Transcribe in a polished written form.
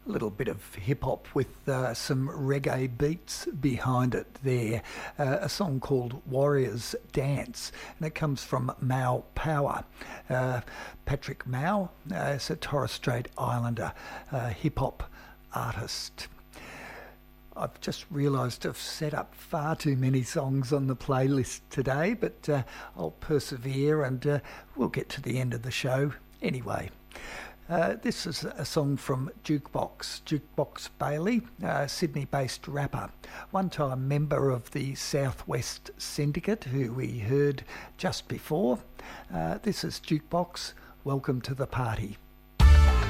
A little bit of hip-hop with some reggae beats behind it there. A song called Warriors Dance, and it comes from Mau Power. Patrick Mau is a Torres Strait Islander hip-hop artist. I've just realised I've set up far too many songs on the playlist today, but I'll persevere and we'll get to the end of the show anyway. This is a song from Jukebox Bailey, Sydney-based rapper, one-time member of the Southwest Syndicate, who we heard just before. This is Jukebox. Welcome to the party.